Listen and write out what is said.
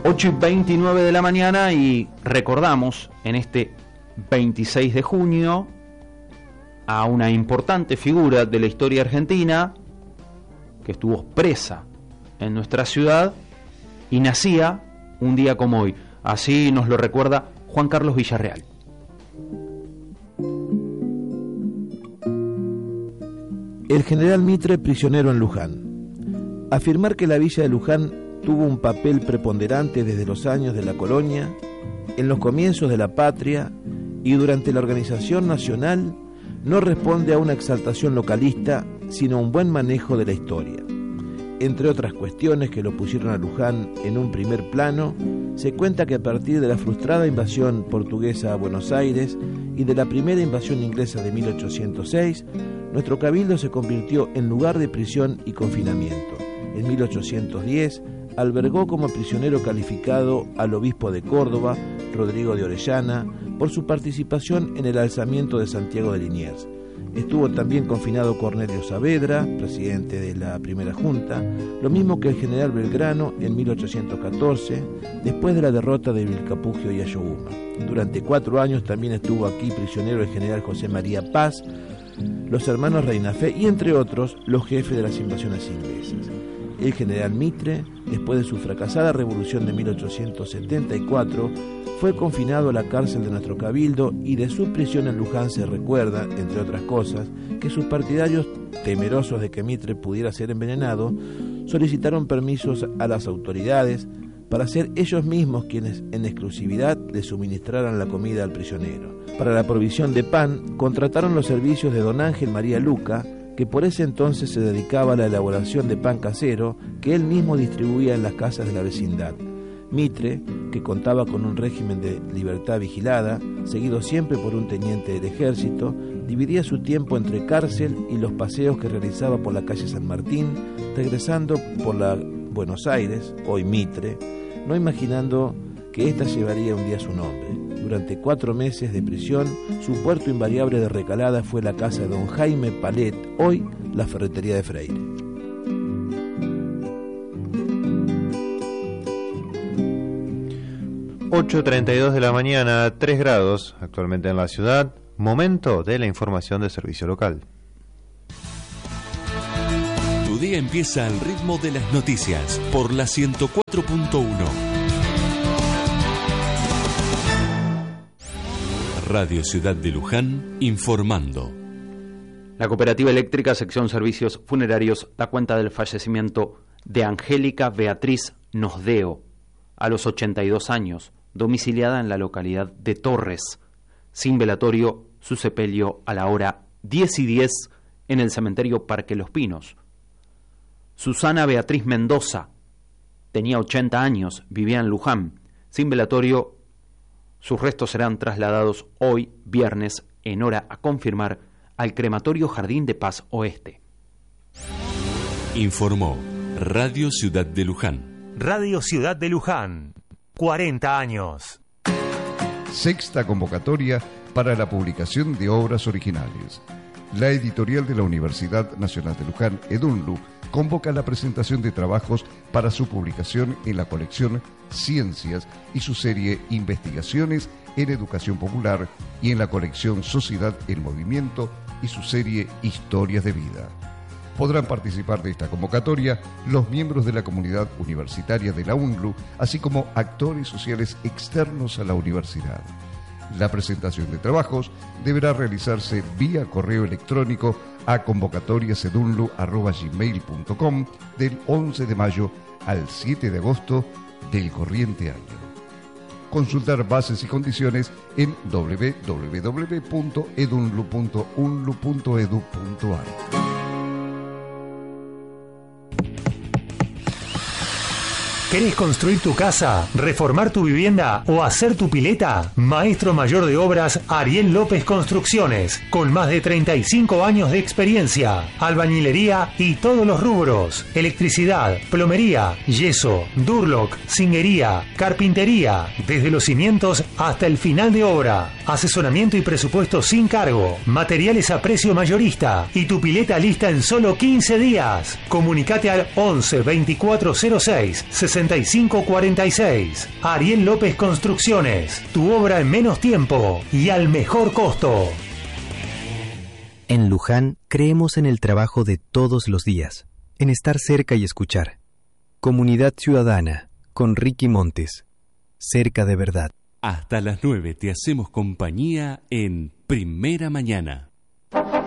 8:29 de la mañana y recordamos en este 26 de junio a una importante figura de la historia argentina que estuvo presa en nuestra ciudad y nacía un día como hoy. Así nos lo recuerda Juan Carlos Villarreal. El general Mitre, prisionero en Luján. Afirmar que la villa de Luján tuvo un papel preponderante desde los años de la colonia, en los comienzos de la patria y durante la organización nacional no responde a una exaltación localista, sino a un buen manejo de la historia. Entre otras cuestiones que lo pusieron a Luján en un primer plano, se cuenta que a partir de la frustrada invasión portuguesa a Buenos Aires y de la primera invasión inglesa de 1806, nuestro cabildo se convirtió en lugar de prisión y confinamiento. En 1810 albergó como prisionero calificado al obispo de Córdoba, Rodrigo de Orellana, por su participación en el alzamiento de Santiago de Liniers. Estuvo también confinado Cornelio Saavedra, presidente de la primera junta, lo mismo que el general Belgrano en 1814, después de la derrota de Vilcapugio y Ayohuma. Durante 4 años también estuvo aquí prisionero el general José María Paz, los hermanos Reinafé y, entre otros, los jefes de las invasiones inglesas. El general Mitre, después de su fracasada revolución de 1874, fue confinado a la cárcel de nuestro cabildo y de su prisión en Luján se recuerda, entre otras cosas, que sus partidarios, temerosos de que Mitre pudiera ser envenenado, solicitaron permisos a las autoridades para ser ellos mismos quienes en exclusividad le suministraran la comida al prisionero. Para la provisión de pan, contrataron los servicios de don Ángel María Luca, que por ese entonces se dedicaba a la elaboración de pan casero que él mismo distribuía en las casas de la vecindad. Mitre, que contaba con un régimen de libertad vigilada, seguido siempre por un teniente del ejército, dividía su tiempo entre cárcel y los paseos que realizaba por la calle San Martín, regresando por la Buenos Aires, hoy Mitre, no imaginando que ésta llevaría un día su nombre. Durante 4 meses de prisión, su puerto invariable de recalada fue la casa de don Jaime Palet, hoy la ferretería de Freire. ...8:32 de la mañana, 3 grados actualmente en la ciudad. Momento de la información de servicio local. Tu día empieza al ritmo de las noticias por la 104.1. Radio Ciudad de Luján, informando. La Cooperativa Eléctrica Sección Servicios Funerarios da cuenta del fallecimiento de Angélica Beatriz Nosdeo, a los 82 años, domiciliada en la localidad de Torres. Sin velatorio, su sepelio a la hora 10:10 en el cementerio Parque Los Pinos. Susana Beatriz Mendoza, tenía 80 años, vivía en Luján. Sin velatorio, sus restos serán trasladados hoy, viernes, en hora a confirmar, al crematorio Jardín de Paz Oeste. Informó Radio Ciudad de Luján. Radio Ciudad de Luján, 40 años. Sexta convocatoria para la publicación de obras originales. La editorial de la Universidad Nacional de Luján, EDUNLU, convoca la presentación de trabajos para su publicación en la colección Ciencias y su serie Investigaciones en Educación Popular y en la colección Sociedad en Movimiento y su serie Historias de Vida. Podrán participar de esta convocatoria los miembros de la comunidad universitaria de la UNLU, así como actores sociales externos a la universidad. La presentación de trabajos deberá realizarse vía correo electrónico a convocatoriasedunlu@gmail.com del 11 de mayo al 7 de agosto del corriente año. Consultar bases y condiciones en www.edunlu.unlu.edu.ar. ¿Querés construir tu casa, reformar tu vivienda o hacer tu pileta? Maestro mayor de obras Ariel López Construcciones, con más de 35 años de experiencia, albañilería y todos los rubros, electricidad, plomería, yeso, durlock, zinguería, carpintería, desde los cimientos hasta el final de obra, asesoramiento y presupuesto sin cargo, materiales a precio mayorista y tu pileta lista en solo 15 días. Comunicate al 11 2406 66 8546. Ariel López Construcciones. Tu obra en menos tiempo y al mejor costo. En Luján creemos en el trabajo de todos los días, en estar cerca y escuchar. Comunidad Ciudadana, con Ricky Montes. Cerca de verdad. Hasta las 9 te hacemos compañía en Primera Mañana.